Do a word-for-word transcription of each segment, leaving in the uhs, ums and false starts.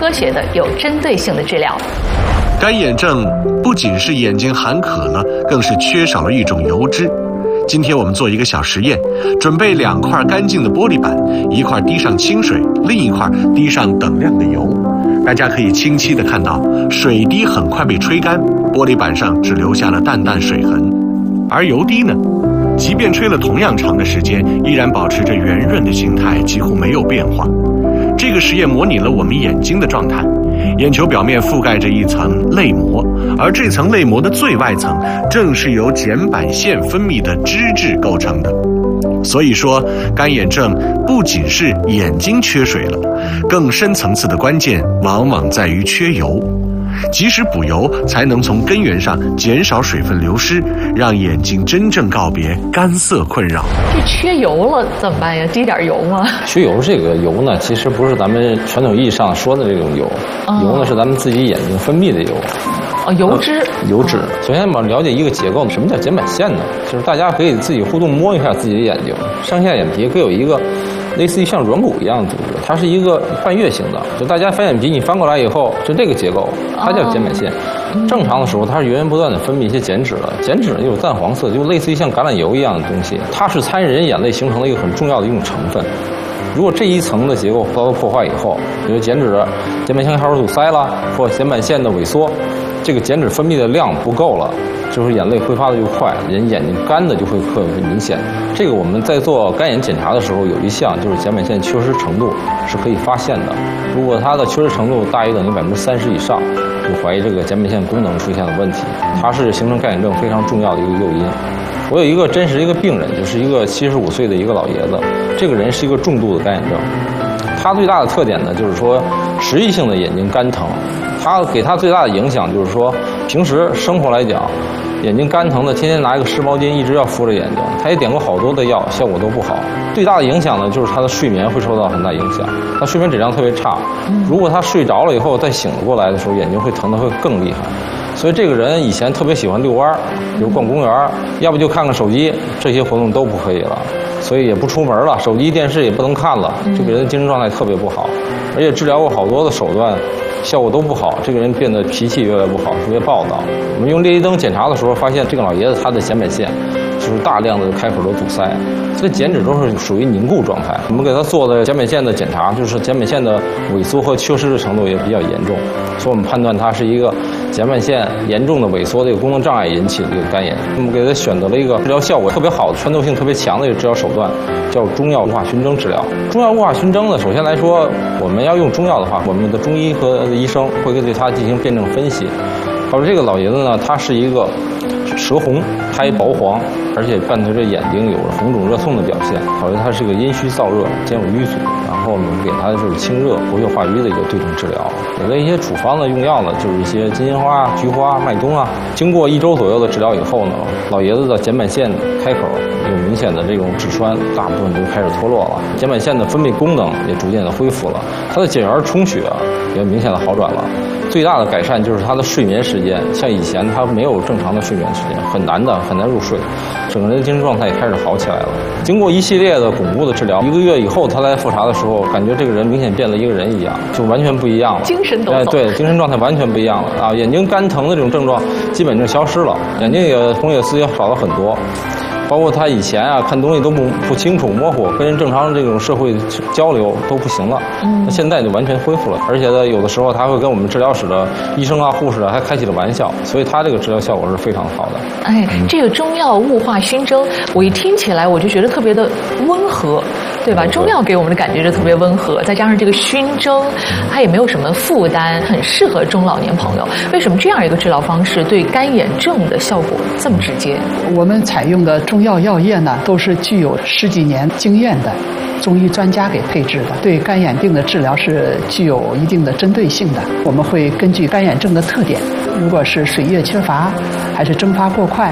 科学的、有针对性的治疗。 干眼症不仅是眼睛含渴了，更是缺少了一种油脂。今天我们做一个小实验，准备两块干净的玻璃板，一块滴上清水，另一块滴上等量的油。大家可以清晰地看到，水滴很快被吹干，玻璃板上只留下了淡淡水痕。而油滴呢，即便吹了同样长的时间，依然保持着圆润的形态，几乎没有变化。这个实验模拟了我们眼睛的状态，眼球表面覆盖着一层泪膜，而这层泪膜的最外层正是由睑板腺分泌的脂质构成的。所以说，干眼症不仅是眼睛缺水了，更深层次的关键往往在于缺油。及时补油，才能从根源上减少水分流失，让眼睛真正告别干涩困扰。 这缺油了怎么办呀？滴点油吗？ 缺油这个油呢，其实不是咱们传统意义上说的这种油，哦、油呢是咱们自己眼睛分泌的油。 哦，油脂。 油脂。首先我们了解一个结构，什么叫睑板腺呢？就是大家可以自己互动摸一下自己的眼睛，上下眼皮各有一个类似于像软骨一样的组织，它是一个半月形的。就大家翻眼皮，你翻过来以后，就这个结构，它叫睑板腺。正常的时候，它是源源不断的分泌一些碱脂的，碱脂呢有淡黄色，就类似于像橄榄油一样的东西，它是参与人眼泪形成了一个很重要的一种成分。如果这一层的结构遭到破坏以后，比如减脂、睑板腺号阻塞了，或睑板腺的萎缩，这个碱脂分泌的量不够了，就是眼泪挥发的又快，人眼睛干的就会特别明显。这个我们在做干眼检查的时候，有一项就是睑板腺缺失程度是可以发现的。如果它的缺失程度大于等于百分之三十以上，就怀疑这个睑板腺功能出现了问题，它是形成干眼症非常重要的一个诱因。我有一个真实一个病人，就是一个七十五岁的一个老爷子，这个人是一个重度的干眼症。他最大的特点呢，就是说实际性的眼睛干疼。他给他最大的影响就是说，平时生活来讲，眼睛干疼的，天天拿一个湿毛巾一直要敷着眼睛，他也点过好多的药，效果都不好。最大的影响呢，就是他的睡眠会受到很大影响，他睡眠质量特别差。如果他睡着了以后再醒过来的时候，眼睛会疼得会更厉害。所以这个人以前特别喜欢遛弯，比如逛公园，要不就看看手机，这些活动都不可以了，所以也不出门了，手机电视也不能看了，这个人的精神状态特别不好，而且治疗过好多的手段，效果都不好，这个人变得脾气越来越不好，特别暴躁。我们用裂隙灯检查的时候，发现这个老爷子他的睑板腺就是大量的开口都堵塞，这碱脂都是属于凝固状态。我们给他做的睑板腺的检查，就是睑板腺的萎缩和缺失的程度也比较严重，所以我们判断它是一个睑板腺严重的萎缩的一个功能障碍引起的一个干眼。我们给他选择了一个治疗效果特别好的、穿透性特别强的一个治疗手段，叫中药雾化熏蒸治疗。中药雾化熏蒸呢，首先来说，我们要用中药的话，我们的中医和医生会对它进行辩证分析。好，这个老爷子呢，他是一个舌红，他也薄黄，而且伴随着眼睛有着红肿热痛的表现，考虑他是个阴虚燥热兼有瘀阻，然后我们给他的是清热活血化瘀的一个对症治疗。有的一些处方的用药呢，就是一些金银花、菊花、麦冬啊。经过一周左右的治疗以后呢，老爷子的睑板腺开口有明显的这种质栓，大部分就开始脱落了，睑板腺的分泌功能也逐渐的恢复了，他的睑缘充血也明显的好转了。最大的改善就是他的睡眠时间，像以前他没有正常的睡眠时间，很难的很难入睡，整个人的精神状态也开始好起来了。经过一系列的巩固的治疗，一个月以后他来复查的时候，感觉这个人明显变了一个人一样，就完全不一样了， 精神都走。 哎，对，精神状态完全不一样了啊！眼睛干疼的这种症状基本就消失了，眼睛也红血丝也少了很多。包括他以前啊看东西都不不清楚模糊，跟人正常这种社会交流都不行了，嗯，那现在就完全恢复了。而且呢，有的时候他会跟我们治疗室的医生啊、护士啊还开起了玩笑，所以他这个治疗效果是非常好的。 哎，这个中药雾化熏蒸，我一听起来我就觉得特别的温和，对吧？中药给我们的感觉就特别温和，再加上这个熏蒸，它也没有什么负担，很适合中老年朋友。为什么这样一个治疗方式对干眼症的效果这么直接？ 我们采用的中药药液呢，都是具有十几年经验的中医专家给配置的，对干眼病的治疗是具有一定的针对性的。我们会根据干眼症的特点，如果是水液缺乏，还是蒸发过快，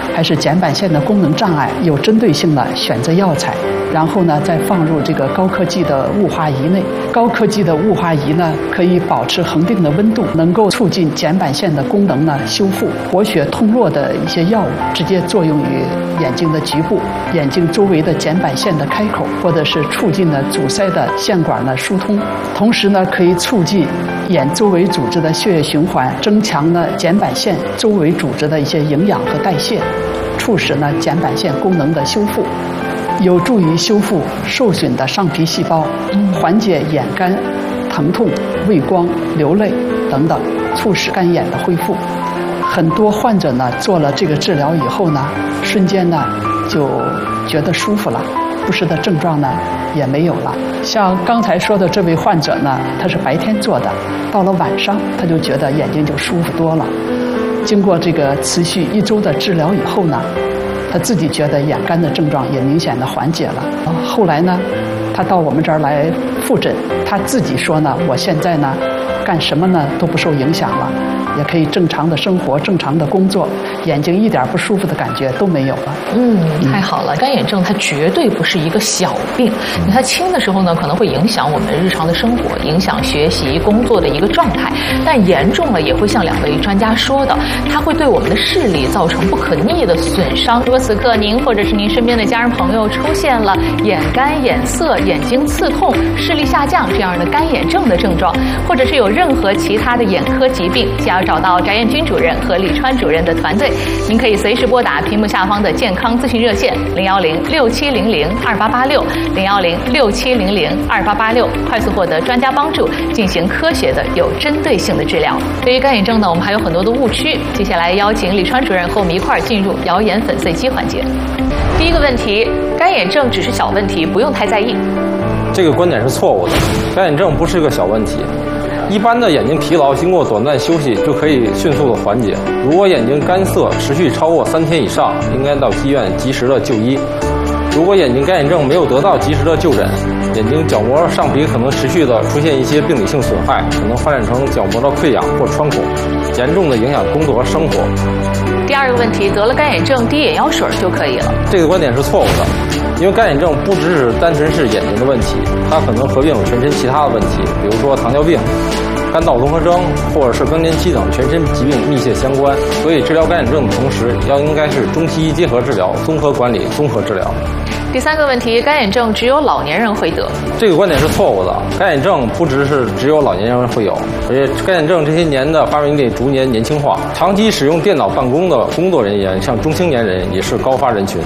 还是睑板腺的功能障碍，有针对性的选择药材，然后呢再放入这个高科技的雾化仪内。高科技的雾化仪呢可以保持恒定的温度，能够促进睑板腺的功能呢修复。活血通络的一些药物直接作用于眼睛的局部，眼睛周围的睑板腺的开口，或者是促进了阻塞的腺管的疏通。同时呢可以促进眼周围组织的血液循环，增强呢睑板腺周围组织的一些营养和代谢，促使呢睑板腺功能的修复，有助于修复受损的上皮细胞，缓解眼干、疼痛、畏光、流泪等等，促使干眼的恢复。很多患者呢做了这个治疗以后呢，瞬间呢就觉得舒服了，不适的症状呢也没有了。像刚才说的这位患者呢，他是白天做的，到了晚上他就觉得眼睛就舒服多了。经过这个持续一周的治疗以后呢，他自己觉得眼干的症状也明显的缓解了。后来呢，他到我们这儿来复诊，他自己说呢，我现在呢干什么呢都不受影响了，也可以正常的生活，正常的工作，眼睛一点不舒服的感觉都没有了。 嗯，太好了。干眼症它绝对不是一个小病，你它轻的时候呢，可能会影响我们日常的生活，影响学习工作的一个状态，但严重了也会像两位专家说的，它会对我们的视力造成不可逆的损伤。如果此刻您或者是您身边的家人朋友出现了眼干、眼涩、眼睛刺痛、视力下降这样的干眼症的症状，或者是有任何其他的眼科疾病，想要找到翟彦军主任和李川主任的团队，您可以随时拨打屏幕下方的健康咨询热线零幺零六七零零二八八六零幺零六七零零二八八六，快速获得专家帮助，进行科学的有针对性的治疗。对于干眼症呢，我们还有很多的误区，接下来邀请李川主任和我们一块儿进入谣言粉碎机环节。第一个问题，干眼症只是小问题，不用太在意。 这个观点是错误的，干眼症不是个小问题。一般的眼睛疲劳经过短暂休息就可以迅速的缓解。如果眼睛干涩持续超过三天以上，应该到医院及时的就医。如果眼睛干眼症没有得到及时的就诊，眼睛角膜上皮可能持续的出现一些病理性损害，可能发展成角膜的溃疡或穿孔，严重的影响工作和生活。 第二个问题，得了干眼症滴眼药水就可以了。 这个观点是错误的，因为干眼症不只是单纯是眼睛的问题，它可能合并有全身其他的问题，比如说糖尿病、肝道综合征或者是更年期等全身疾病密切相关。所以治疗干眼症的同时，要应该是中西医结合治疗，综合管理，综合治疗。 第三个问题，干眼症只有老年人会得， 这个观点是错误的。干眼症不只是只有老年人会有，而且干眼症这些年的发病率逐年年轻化，长期使用电脑办公的工作人员，像中青年人也是高发人群。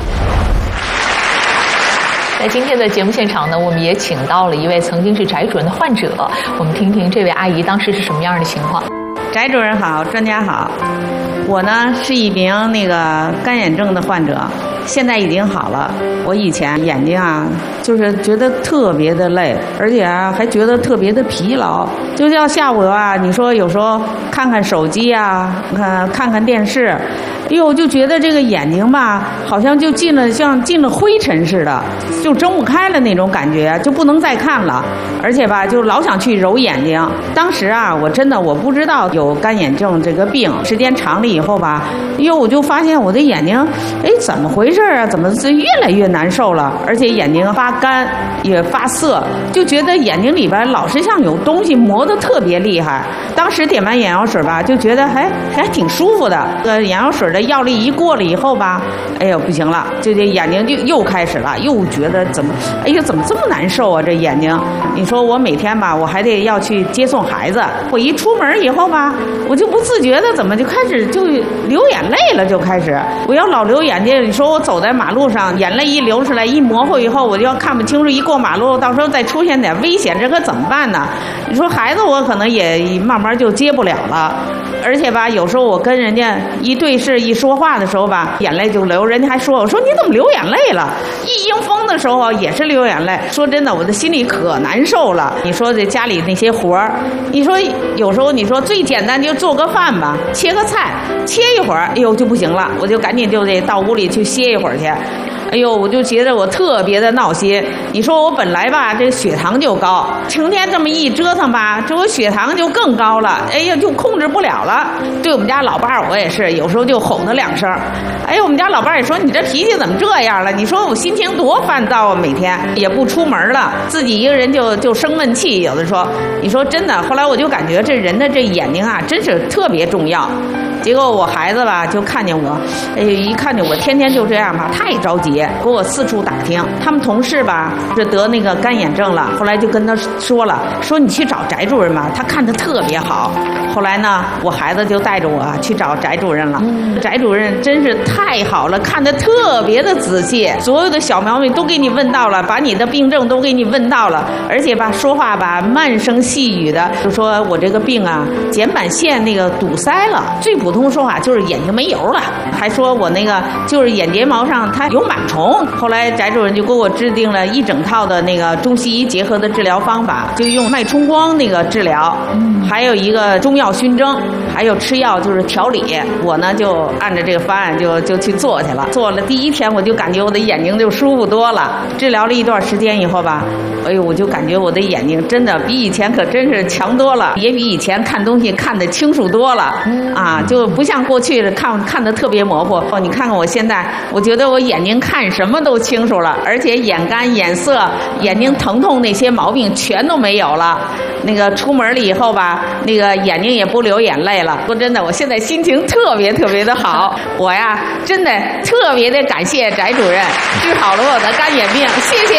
在今天的节目现场呢，我们也请到了一位曾经是翟主任的患者，我们听听这位阿姨当时是什么样的情况。 翟主任好，专家好，我呢是一名那个干眼症的患者，现在已经好了。我以前眼睛啊，就是觉得特别的累，而且啊还觉得特别的疲劳。就叫下午啊，你说有时候看看手机啊，看看看电视，哎呦，就觉得这个眼睛吧，好像就进了像进了灰尘似的，就睁不开了那种感觉，就不能再看了。而且吧，就老想去揉眼睛。当时啊，我真的我不知道有干眼症这个病，时间长了以后吧，哎呦，我就发现我的眼睛，哎，怎么回事啊？怎么是越来越难受了？而且眼睛发干也发涩，就觉得眼睛里边老是像有东西磨得特别厉害。当时点完眼药水吧，就觉得还还挺舒服的。呃，眼药水的药力一过了以后吧，哎呦不行了，就这眼睛就又开始了，又觉得怎么，哎呀怎么这么难受啊？这眼睛，你说我每天吧，我还得要去接送孩子，我一出门以后吧，我就不自觉的怎么就开始就流眼泪了，就开始我要老流眼睛。你说我走在马路上，眼泪一流出来，一模糊以后，我就要看不清楚，一过马路，到时候再出现点危险，这可怎么办呢？你说孩子我可能也慢慢就接不了了。而且吧，有时候我跟人家一对视一说话的时候吧，眼泪就流，人家还说我说你怎么流眼泪了？一迎风的时候也是流眼泪。说真的，我的心里可难受了。你说这家里那些活儿，你说有时候你说最简单就做个饭吧，切个菜，切一会儿，哎呦就不行了，我就赶紧就得到屋里去歇一会儿去。 哎呦，我就觉得我特别的闹心。你说我本来吧，这血糖就高，成天这么一折腾吧，这我血糖就更高了。哎呀，就控制不了了。对我们家老伴儿，我也是有时候就吼他两声。哎呀，我们家老伴儿也说你这脾气怎么这样了？你说我心情多烦躁啊，每天也不出门了，自己一个人就就生闷气。有的说，你说真的，后来我就感觉这人的这眼睛啊，真是特别重要。结果我孩子吧，就看见我，哎，一看见我天天就这样吧，太着急，给我四处打听。他们同事吧，是得那个干眼症了，后来就跟他说了，说你去找翟主任吧，他看得特别好。后来呢，我孩子就带着我去找翟主任了。翟主任真是太好了，看得特别的仔细，所有的小毛病都给你问到了，把你的病症都给你问到了，而且吧，说话吧慢声细语的，就说我这个病啊，睑板腺那个堵塞了，最普通说法就是眼睛没油了，还说我那个就是眼睫毛上它有螨虫。后来翟主任就给我制定了一整套的那个中西医结合的治疗方法，就用脉冲光那个治疗，还有一个中药熏蒸，还有吃药就是调理。我呢就按照这个方案就就去做去了。做了第一天我就感觉我的眼睛就舒服多了。治疗了一段时间以后吧，哎呦，我就感觉我的眼睛真的比以前可真是强多了，也比以前看东西看得清楚多了啊，就不像过去看看得特别模糊。哦，你看看我现在，我觉得我眼睛看什么都清楚了，而且眼干、眼涩、眼睛疼痛那些毛病全都没有了。那个出门了以后吧，那个眼睛也不流眼泪了。说真的，我现在心情特别特别的好。我呀，真的特别的感谢翟主任治好了我的干眼病，谢谢。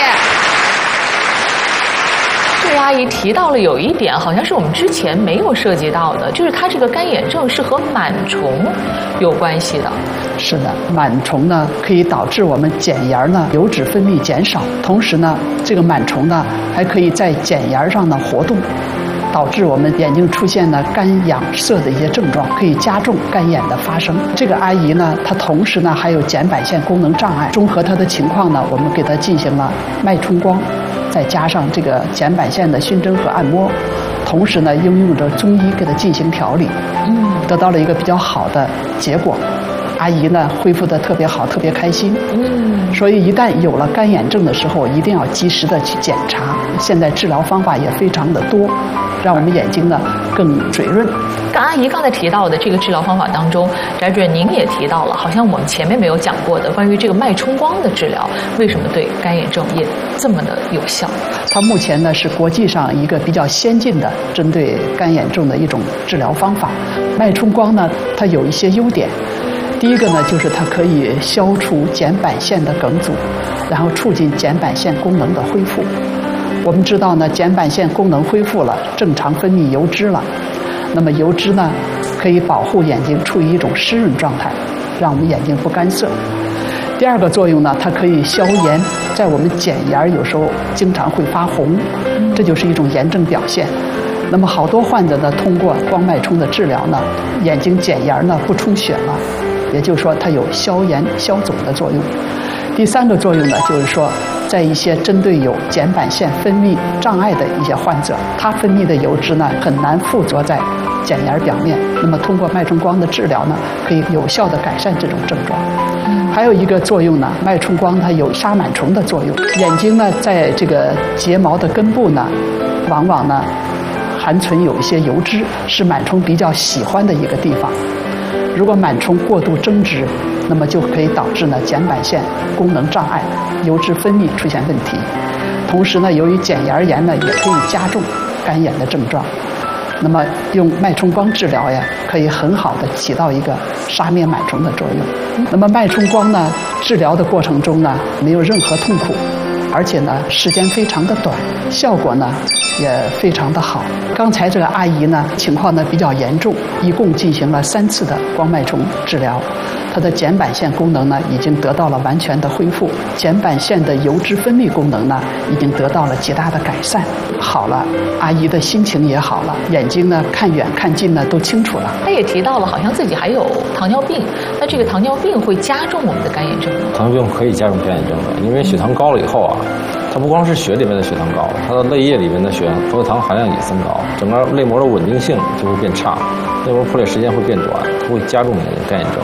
这位阿姨提到了有一点，好像是我们之前没有涉及到的，就是她这个干眼症是和螨虫有关系的。 是的，螨虫呢可以导致我们睑沿呢油脂分泌减少，同时呢，这个螨虫呢还可以在睑沿上呢活动，导致我们眼睛出现了干痒涩的一些症状，可以加重干眼的发生。这个阿姨呢，她同时呢还有睑板腺功能障碍，综合她的情况呢，我们给她进行了脉冲光，再加上这个睑板腺的熏蒸和按摩，同时呢应用着中医给她进行调理，嗯，得到了一个比较好的结果。阿姨呢恢复得特别好，特别开心。嗯，所以一旦有了干眼症的时候，一定要及时的去检查。现在治疗方法也非常的多，让我们眼睛呢更水润。 跟阿姨刚才提到的这个治疗方法当中，翟主任您也提到了，好像我们前面没有讲过的关于这个脉冲光的治疗，为什么对干眼症也这么的有效？ 它目前呢是国际上一个比较先进的针对干眼症的一种治疗方法。脉冲光呢，它有一些优点。第一个呢，就是它可以消除睑板腺的梗阻，然后促进睑板腺功能的恢复。我们知道呢，睑板腺功能恢复了，正常分泌油脂了。那么油脂呢，可以保护眼睛处于一种湿润状态，让我们眼睛不干涩。第二个作用呢，它可以消炎，在我们睑沿有时候经常会发红，这就是一种炎症表现。那么好多患者呢，通过光脉冲的治疗呢，眼睛睑沿呢不出血了。也就是说，它有消炎消肿的作用。第三个作用呢，就是说，在一些针对有睑板腺分泌障碍的一些患者，他分泌的油脂呢很难附着在睑沿表面。那么通过脉冲光的治疗呢，可以有效地改善这种症状。还有一个作用呢，脉冲光它有杀螨虫的作用。眼睛呢，在这个睫毛的根部呢，往往呢含存有一些油脂，是螨虫比较喜欢的一个地方。如果螨虫过度增殖，那么就可以导致呢睑板腺功能障碍，油脂分泌出现问题。同时呢，由于睑沿炎呢，也可以加重干眼的症状。那么用脉冲光治疗呀，可以很好的起到一个杀灭螨虫的作用。那么脉冲光呢，治疗的过程中呢，没有任何痛苦，而且呢时间非常的短，效果呢也非常的好。刚才这个阿姨呢情况呢比较严重，一共进行了三次的光脉冲治疗，她的睑板腺功能呢已经得到了完全的恢复，睑板腺的油脂分泌功能呢已经得到了极大的改善。好了，阿姨的心情也好了，眼睛呢看远看近呢都清楚了。 她也提到了好像自己还有糖尿病，那这个糖尿病会加重我们的干眼症吗？ 糖尿病可以加重干眼症的，因为血糖高了以后啊，它不光是血里面的血糖高，它的泪液里面的血葡萄糖含量也增高，整个泪膜的稳定性就会变差，泪膜破裂时间会变短，它会加重你的干眼症。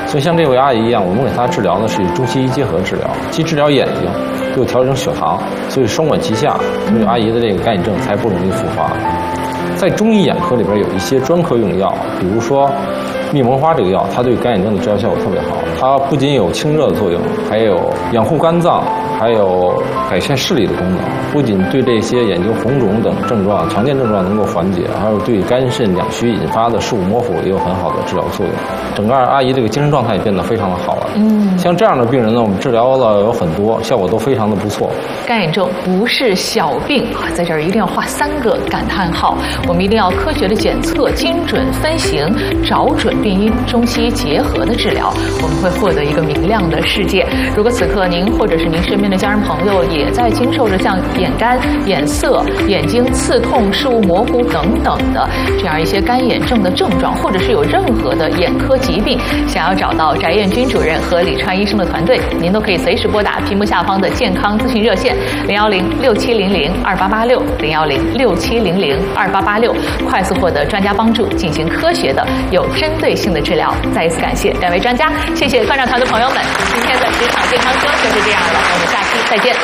所以像这位阿姨一样，我们给她治疗呢是以中西医结合治疗，既治疗眼睛，又调整血糖，所以双管齐下，所以阿姨的这个干眼症才不容易复发。在中医眼科里边有一些专科用药，比如说蜜蒙花这个药，它对干眼症的治疗效果特别好。它不仅有清热的作用，还有养护肝脏，还有改善视力的功能。不仅对这些眼睛红肿等症状、常见症状能够缓解，还有对肝肾两虚引发的视物模糊也有很好的治疗作用。整个阿姨这个精神状态也变得非常的好了。嗯，像这样的病人呢，我们治疗了有很多，效果都非常的不错。 干眼症不是小病啊，在这儿一定要画三个感叹号。我们一定要科学的检测、精准分型、找准病因，中西医结合的治疗，我们会获得一个明亮的世界。如果此刻您或者是您身边的家人朋友也在经受着像眼干、眼涩、眼睛刺痛、视物模糊等等的这样一些干眼症的症状，或者是有任何的眼科疾病，想要找到翟艳君主任和李川医生的团队，您都可以随时拨打屏幕下方的健康咨询热线零幺零六七零零二八八六零幺零六七零零二八八六，快速获得专家帮助，进行科学的、有针对性的治疗。再一次感谢两位专家，谢谢观察团的朋友们，今天的职场健康说就是这样了，我们下期再见。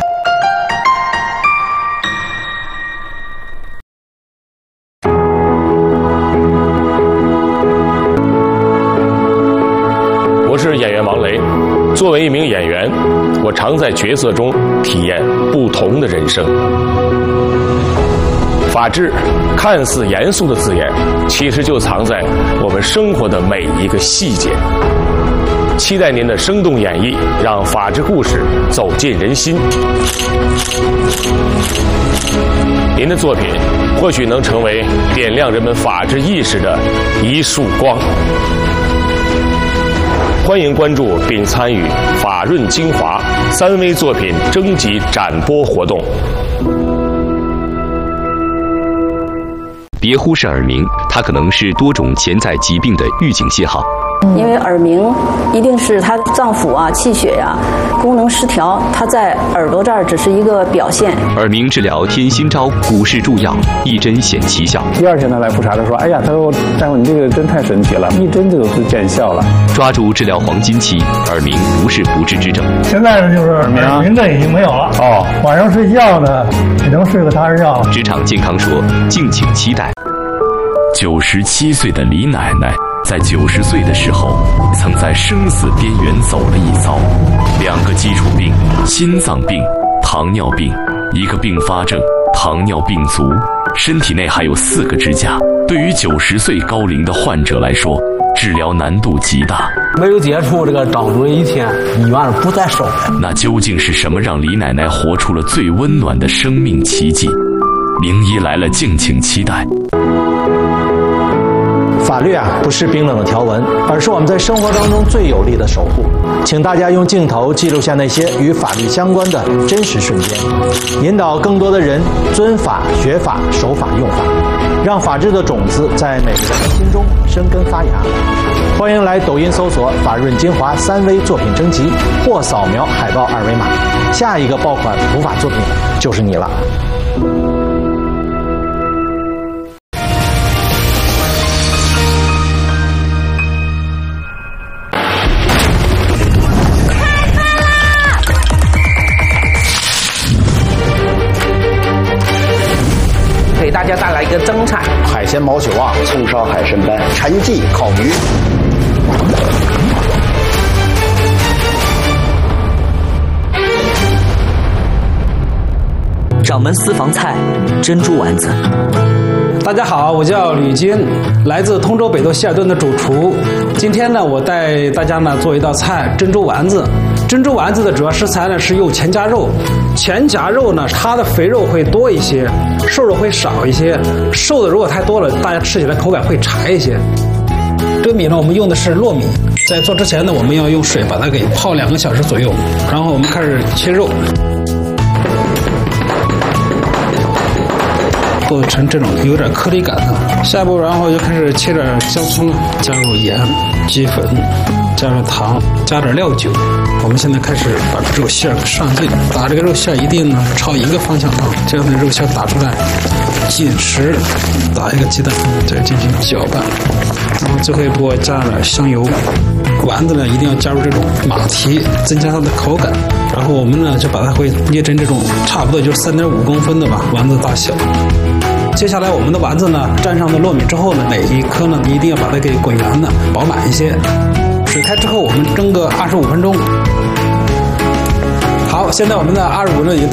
我是演员王雷，作为一名演员，我常在角色中体验不同的人生。法治看似严肃的字眼，其实就藏在我们生活的每一个细节。期待您的生动演绎，让法治故事走进人心。您的作品或许能成为点亮人们法治意识的一束光。欢迎关注并参与法润精华三微作品征集展播活动。 别忽视耳鸣，它可能是多种潜在疾病的预警信号。 因为耳鸣一定是它脏腑啊、气血呀、啊、功能失调，它在耳朵这儿只是一个表现。 耳鸣治疗添新招，古式助药，一针显奇效。 第二天他来复查，他说：“哎呀，他说大夫你这个针太神奇了，一针就就见效了。” 抓住治疗黄金期，耳鸣不是不治之症。 现在呢，就是耳鸣症已经没有了哦，晚上睡觉呢也能睡个踏实觉。 职场健康说，敬请期待。 九十七岁的李奶奶。在九十岁的时候，曾在生死边缘走了一遭，两个基础病，心脏病、糖尿病，一个并发症，糖尿病足，身体内还有四个支架。对于九十岁高龄的患者来说，治疗难度极大。 没有接触这个张主任一天，医院不再收了。 那究竟是什么让李奶奶活出了最温暖的生命奇迹？名医来了，敬请期待。 法律啊，不是冰冷的条文，而是我们在生活当中最有力的守护。请大家用镜头记录下那些与法律相关的真实瞬间，引导更多的人遵法、学法、守法、用法，让法治的种子在每个人的心中生根发芽。欢迎来抖音搜索“法润精华三微作品征集”，或扫描海报二维码，下一个爆款普法作品就是你了。 给大家带来一个蒸菜： 海鲜毛血旺、葱烧海参斑、陈记烤鱼。 掌门私房菜，珍珠丸子。 大家好，我叫吕金，来自通州北斗希尔顿的主厨。今天呢，我带大家呢做一道菜——珍珠丸子。珍珠丸子的主要食材呢是用全夹肉，全夹肉呢它的肥肉会多一些，瘦肉会少一些。瘦的如果太多了，大家吃起来口感会柴一些。这个米呢，我们用的是糯米。在做之前呢，我们要用水把它给泡两个小时左右，然后我们开始切肉。做成这种有点颗粒感的，下一步然后就开始切点姜葱，加入盐、鸡粉，加入糖，加点料酒。我们现在开始把肉馅上劲，打这个肉馅一定呢朝一个方向打，这样的肉馅打出来鸡豉，打一个鸡蛋，再进行搅拌，然后最后一步加了香油。丸子呢一定要加入这种马蹄，增加它的口感。然后我们呢就把它会捏成这种差不多就是三点五公分的吧丸子大小。接下来我们的丸子呢蘸上的糯米之后呢，每一颗呢你一定要把它给滚圆的饱满一些。水开之后我们蒸个二十五分钟。好，现在我们的二十五分钟已经